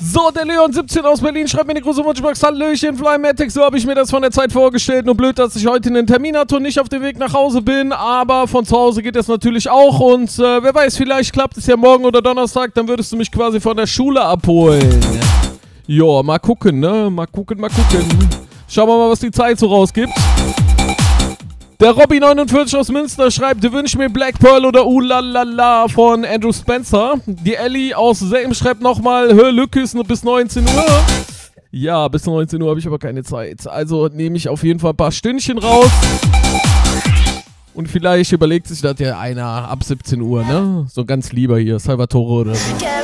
So, der Leon 17 aus Berlin schreibt mir eine große Wunschbox. Hallöchen, Flymatic, so habe ich mir das von der Zeit vorgestellt. Nur blöd, dass ich heute einen Termin hatte und nicht auf dem Weg nach Hause bin. Aber von zu Hause geht das natürlich auch. Und wer weiß, vielleicht klappt es ja morgen oder Donnerstag. Dann würdest du mich quasi von der Schule abholen. Ja, mal gucken, ne? Mal gucken. Schauen wir mal, was die Zeit so rausgibt. Der Robby49 aus Münster schreibt, du wünschst mir Black Pearl oder Ulalala von Andrew Spencer. Die Ellie aus Selm schreibt nochmal, Lückes nur bis 19 Uhr. Ja, bis 19 Uhr habe ich aber keine Zeit. Also nehme ich auf jeden Fall ein paar Stündchen raus. Und vielleicht überlegt sich das ja einer ab 17 Uhr, ne? So ganz lieber hier, Salvatore oder so.